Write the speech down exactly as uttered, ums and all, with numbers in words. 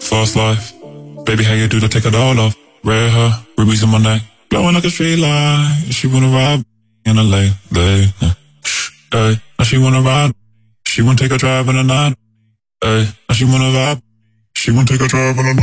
fast life. Baby, how you do to take it all off? Red hair, rubies in my neck, glowing like a street light. She wanna ride in a late, late, yeah. Hey, now she wanna ride. She wanna take a drive in the night. Hey, now she wanna vibe. She wanna take a drive in the night.